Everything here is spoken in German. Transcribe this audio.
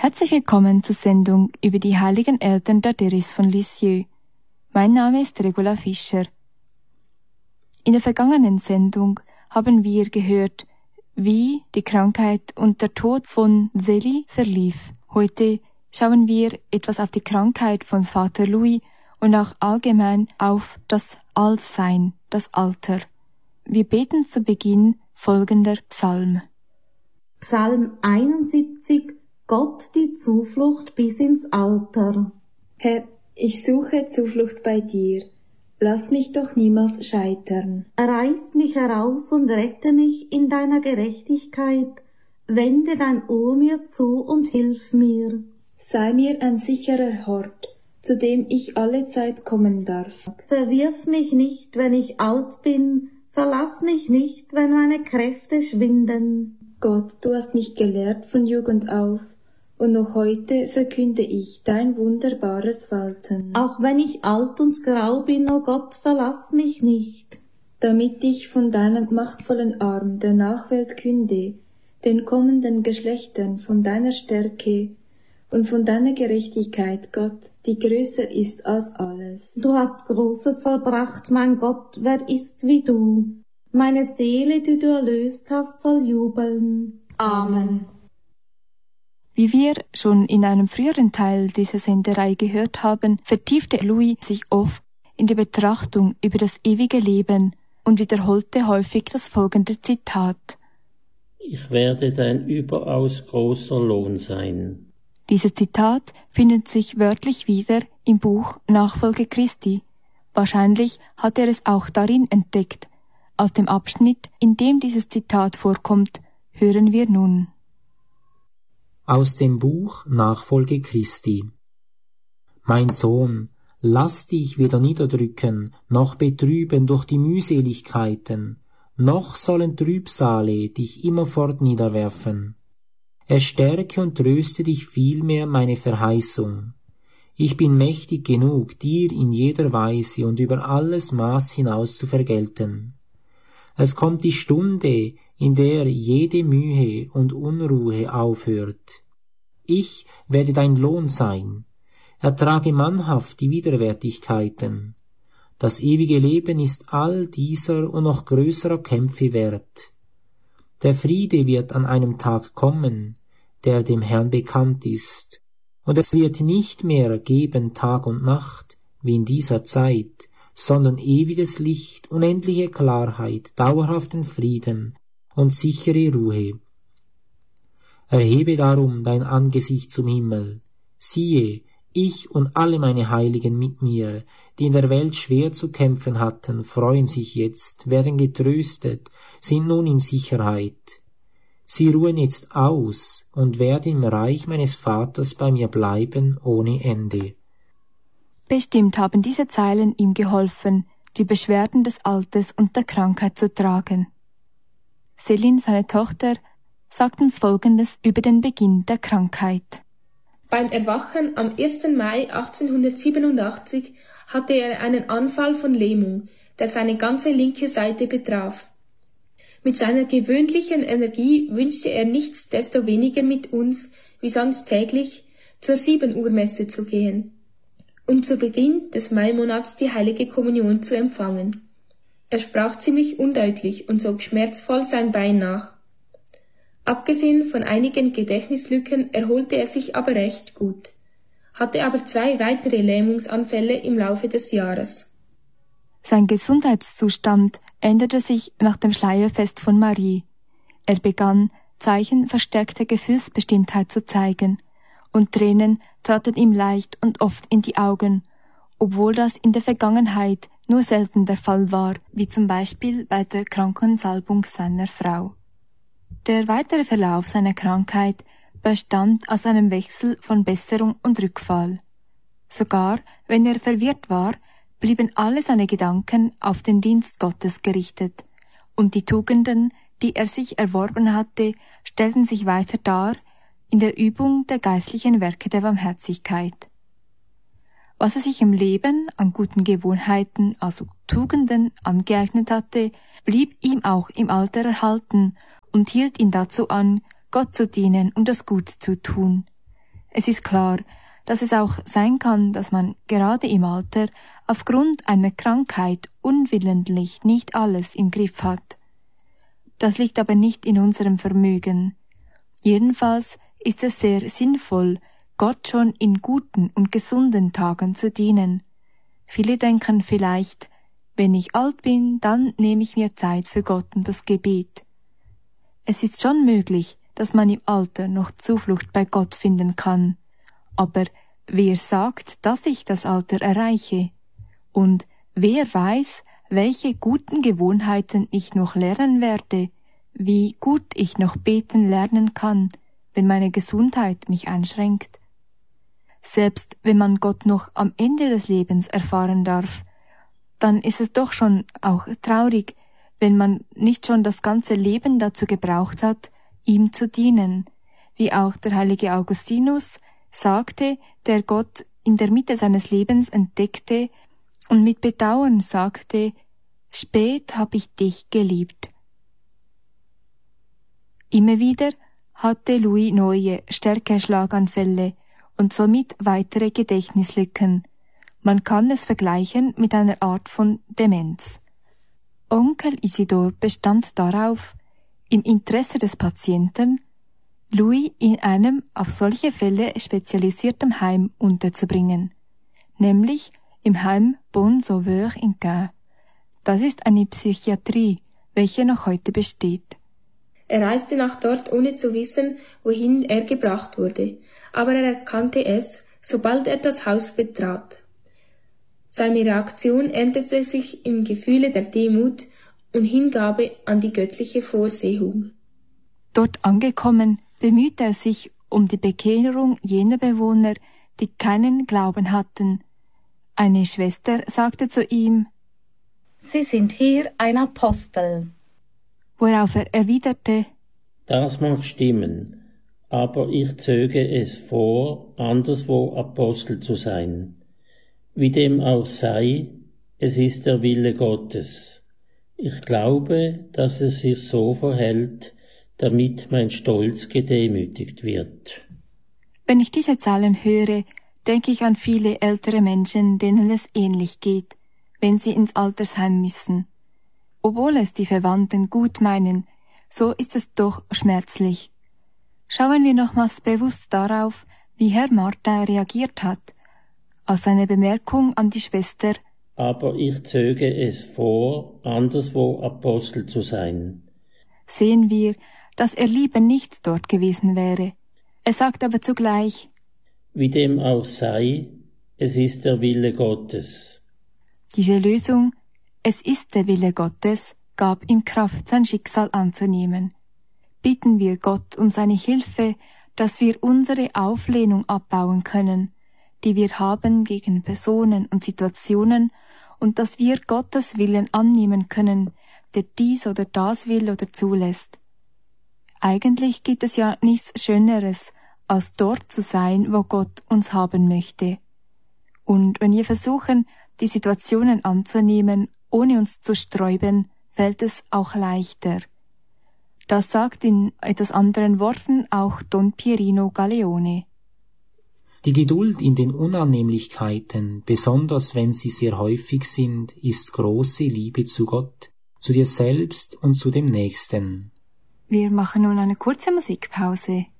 Herzlich willkommen zur Sendung über die heiligen Eltern der Therese von Lisieux. Mein Name ist Regula Fischer. In der vergangenen Sendung haben wir gehört, wie die Krankheit und der Tod von Zélie verlief. Heute schauen wir etwas auf die Krankheit von Vater Louis und auch allgemein auf das Altsein, das Alter. Wir beten zu Beginn folgender Psalm. Psalm 71, Gott die Zuflucht bis ins Alter. Herr, ich suche Zuflucht bei dir. Lass mich doch niemals scheitern. Reiß mich heraus und rette mich in deiner Gerechtigkeit. Wende dein Ohr mir zu und hilf mir. Sei mir ein sicherer Hort, zu dem ich alle Zeit kommen darf. Verwirf mich nicht, wenn ich alt bin. Verlass mich nicht, wenn meine Kräfte schwinden. Gott, du hast mich gelehrt von Jugend auf, und noch heute verkünde ich dein wunderbares Walten. Auch wenn ich alt und grau bin, o Gott, verlass mich nicht. Damit ich von deinem machtvollen Arm der Nachwelt künde, den kommenden Geschlechtern von deiner Stärke und von deiner Gerechtigkeit, Gott, die größer ist als alles. Du hast Großes vollbracht, mein Gott, wer ist wie du? Meine Seele, die du erlöst hast, soll jubeln. Amen. Wie wir schon in einem früheren Teil dieser Senderei gehört haben, vertiefte Louis sich oft in die Betrachtung über das ewige Leben und wiederholte häufig das folgende Zitat. Ich werde dein überaus großer Lohn sein. Dieses Zitat findet sich wörtlich wieder im Buch Nachfolge Christi. Wahrscheinlich hat er es auch darin entdeckt. Aus dem Abschnitt, in dem dieses Zitat vorkommt, hören wir nun. Aus dem Buch Nachfolge Christi. Mein Sohn, lass dich weder niederdrücken, noch betrüben durch die Mühseligkeiten, noch sollen Trübsale dich immerfort niederwerfen. Es stärke und tröste dich vielmehr meine Verheißung. Ich bin mächtig genug, dir in jeder Weise und über alles Maß hinaus zu vergelten. Es kommt die Stunde, in der jede Mühe und Unruhe aufhört. Ich werde dein Lohn sein. Ertrage mannhaft die Widerwärtigkeiten. Das ewige Leben ist all dieser und noch größerer Kämpfe wert. Der Friede wird an einem Tag kommen, der dem Herrn bekannt ist, und es wird nicht mehr geben Tag und Nacht, wie in dieser Zeit, sondern ewiges Licht, unendliche Klarheit, dauerhaften Frieden und sichere Ruhe. Erhebe darum dein Angesicht zum Himmel. Siehe, ich und alle meine Heiligen mit mir, die in der Welt schwer zu kämpfen hatten, freuen sich jetzt, werden getröstet, sind nun in Sicherheit. Sie ruhen jetzt aus und werden im Reich meines Vaters bei mir bleiben ohne Ende. Bestimmt haben diese Zeilen ihm geholfen, die Beschwerden des Alters und der Krankheit zu tragen. Céline, seine Tochter, sagt uns Folgendes über den Beginn der Krankheit. Beim Erwachen am 1. Mai 1887 hatte er einen Anfall von Lähmung, der seine ganze linke Seite betraf. Mit seiner gewöhnlichen Energie wünschte er nichtsdestoweniger mit uns, wie sonst täglich, zur 7-Uhr-Messe zu gehen, um zu Beginn des Maimonats die heilige Kommunion zu empfangen. Er sprach ziemlich undeutlich und zog schmerzvoll sein Bein nach. Abgesehen von einigen Gedächtnislücken erholte er sich aber recht gut, hatte aber 2 weitere Lähmungsanfälle im Laufe des Jahres. Sein Gesundheitszustand änderte sich nach dem Schleierfest von Marie. Er begann, Zeichen verstärkter Gefühlsbestimmtheit zu zeigen, und Tränen traten ihm leicht und oft in die Augen, obwohl das in der Vergangenheit nur selten der Fall war, wie zum Beispiel bei der Krankensalbung seiner Frau. Der weitere Verlauf seiner Krankheit bestand aus einem Wechsel von Besserung und Rückfall. Sogar wenn er verwirrt war, blieben alle seine Gedanken auf den Dienst Gottes gerichtet, und die Tugenden, die er sich erworben hatte, stellten sich weiter dar in der Übung der geistlichen Werke der Barmherzigkeit. Was er sich im Leben an guten Gewohnheiten, also Tugenden, angeeignet hatte, blieb ihm auch im Alter erhalten und hielt ihn dazu an, Gott zu dienen und das Gute zu tun. Es ist klar, dass es auch sein kann, dass man gerade im Alter aufgrund einer Krankheit unwillentlich nicht alles im Griff hat. Das liegt aber nicht in unserem Vermögen. Jedenfalls ist es sehr sinnvoll, Gott schon in guten und gesunden Tagen zu dienen. Viele denken vielleicht, wenn ich alt bin, dann nehme ich mir Zeit für Gott und das Gebet. Es ist schon möglich, dass man im Alter noch Zuflucht bei Gott finden kann. Aber wer sagt, dass ich das Alter erreiche? Und wer weiß, welche guten Gewohnheiten ich noch lernen werde, wie gut ich noch beten lernen kann, wenn meine Gesundheit mich einschränkt? Selbst wenn man Gott noch am Ende des Lebens erfahren darf, dann ist es doch schon auch traurig, wenn man nicht schon das ganze Leben dazu gebraucht hat, ihm zu dienen, wie auch der heilige Augustinus sagte, der Gott in der Mitte seines Lebens entdeckte und mit Bedauern sagte, spät hab ich dich geliebt. Immer wieder hatte Louis neue, stärkere Schlaganfälle und somit weitere Gedächtnislücken. Man kann es vergleichen mit einer Art von Demenz. Onkel Isidor bestand darauf, im Interesse des Patienten Louis in einem auf solche Fälle spezialisierten Heim unterzubringen, nämlich im Heim Bon Sauveur in Caen. Das ist eine Psychiatrie, welche noch heute besteht. Er reiste nach dort, ohne zu wissen, wohin er gebracht wurde, aber er erkannte es, sobald er das Haus betrat. Seine Reaktion änderte sich in Gefühle der Demut und Hingabe an die göttliche Vorsehung. Dort angekommen, bemühte er sich um die Bekehrung jener Bewohner, die keinen Glauben hatten. Eine Schwester sagte zu ihm, Sie sind hier ein Apostel. Worauf er erwiderte, Das mag stimmen, aber ich zöge es vor, anderswo Apostel zu sein. Wie dem auch sei, es ist der Wille Gottes. Ich glaube, dass es sich so verhält, damit mein Stolz gedemütigt wird. Wenn ich diese Zahlen höre, denke ich an viele ältere Menschen, denen es ähnlich geht, wenn sie ins Altersheim müssen. Obwohl es die Verwandten gut meinen, so ist es doch schmerzlich. Schauen wir nochmals bewusst darauf, wie Herr Martin reagiert hat. Aus seiner Bemerkung an die Schwester, Aber ich zöge es vor, anderswo Apostel zu sein. Sehen wir, dass er lieber nicht dort gewesen wäre. Er sagt aber zugleich, Wie dem auch sei, es ist der Wille Gottes. Diese Lösung, es ist der Wille Gottes, gab ihm Kraft, sein Schicksal anzunehmen. Bitten wir Gott um seine Hilfe, dass wir unsere Auflehnung abbauen können, die wir haben gegen Personen und Situationen, und dass wir Gottes Willen annehmen können, der dies oder das will oder zulässt. Eigentlich gibt es ja nichts Schöneres, als dort zu sein, wo Gott uns haben möchte. Und wenn wir versuchen, die Situationen anzunehmen, ohne uns zu sträuben, fällt es auch leichter. Das sagt in etwas anderen Worten auch Don Pierino Galeone. Die Geduld in den Unannehmlichkeiten, besonders wenn sie sehr häufig sind, ist große Liebe zu Gott, zu dir selbst und zu dem Nächsten. Wir machen nun eine kurze Musikpause.